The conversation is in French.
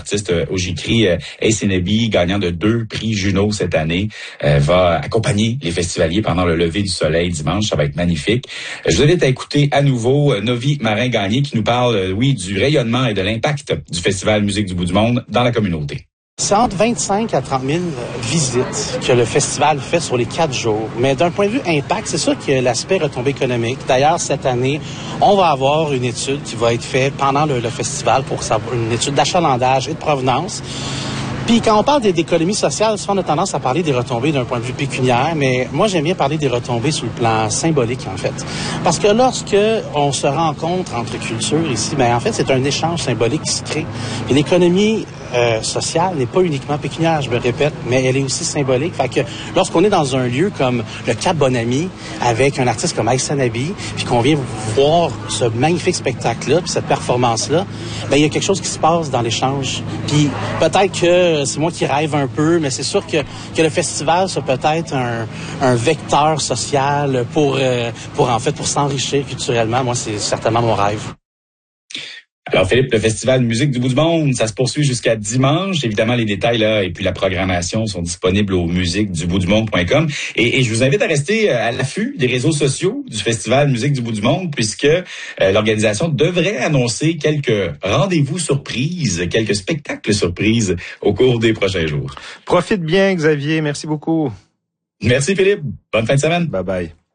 l'artiste Ojikri Aysenebi, gagnant de 2 prix Juno cette année, va accompagner les festivaliers pendant le lever du soleil dimanche. Ça va être magnifique. Je vous invite à écouter à nouveau Novi Marin-Gagné qui nous parle, du rayonnement et de l'impact du Festival Musique du bout du monde dans la communauté. C'est entre 25 à 30 000 visites que le festival fait sur les 4 jours. Mais d'un point de vue impact, c'est sûr qu'il y a l'aspect retombée économique. D'ailleurs, cette année, on va avoir une étude qui va être faite pendant le festival pour savoir une étude d'achalandage et de provenance. Puis quand on parle d'économie sociale, souvent on a tendance à parler des retombées d'un point de vue pécuniaire, mais moi j'aime bien parler des retombées sur le plan symbolique en fait. Parce que lorsque on se rencontre entre cultures ici, ben en fait c'est un échange symbolique qui se crée. Et l'économie sociale n'est pas uniquement pécuniaire, je me répète, mais elle est aussi symbolique. Fait que lorsqu'on est dans un lieu comme le Cap Bonami, avec un artiste comme Aysenebi, puis qu'on vient voir ce magnifique spectacle-là, puis cette performance-là, ben il y a quelque chose qui se passe dans l'échange. Puis peut-être que c'est moi qui rêve un peu, mais c'est sûr que le festival, c'est peut-être un vecteur social pour s'enrichir culturellement. Moi, c'est certainement mon rêve. Alors Philippe, le Festival Musique du bout du monde, ça se poursuit jusqu'à dimanche. Évidemment, les détails là et puis la programmation sont disponibles au musiqueduboutdumonde.com. Et je vous invite à rester à l'affût des réseaux sociaux du Festival Musique du bout du monde, puisque l'organisation devrait annoncer quelques rendez-vous surprises, quelques spectacles surprises au cours des prochains jours. Profite bien, Xavier. Merci beaucoup. Merci Philippe. Bonne fin de semaine. Bye bye.